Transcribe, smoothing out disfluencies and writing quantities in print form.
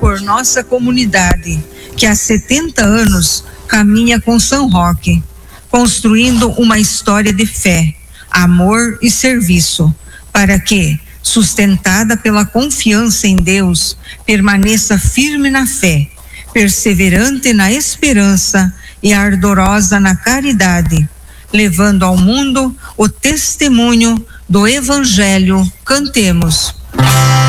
por nossa comunidade, que há 70 anos caminha com São Roque, construindo uma história de fé, amor e serviço, para que, sustentada pela confiança em Deus, permaneça firme na fé, perseverante na esperança e ardorosa na caridade, levando ao mundo o testemunho do Evangelho. Cantemos.